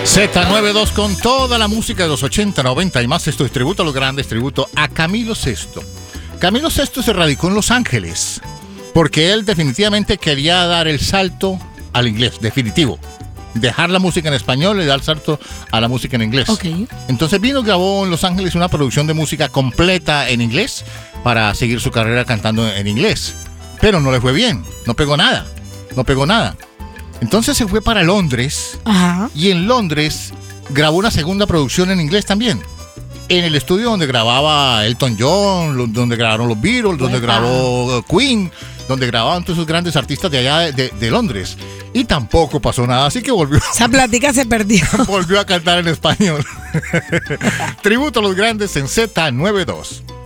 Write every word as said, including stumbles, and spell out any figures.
Z noventa y dos con toda la música de los ochenta, noventa y más. Esto es tributo a los grandes, tributo a Camilo Sesto. Camilo Sesto se radicó en Los Ángeles porque él definitivamente quería dar el salto al inglés, definitivo. Dejar la música en español y dar el salto a la música en inglés. Okay. Entonces vino y grabó en Los Ángeles una producción de música completa en inglés para seguir su carrera cantando en inglés. Pero no le fue bien, no pegó nada, no pegó nada. Entonces se fue para Londres. Ajá. Y en Londres grabó una segunda producción en inglés también. En el estudio donde grababa Elton John, donde grabaron los Beatles, donde Epa. grabó Queen, donde grababan todos esos grandes artistas de allá de, de, de Londres. Y tampoco pasó nada, así que volvió, Esa plática se perdió. volvió a cantar en español. Tributo a los grandes en Z noventa y dos.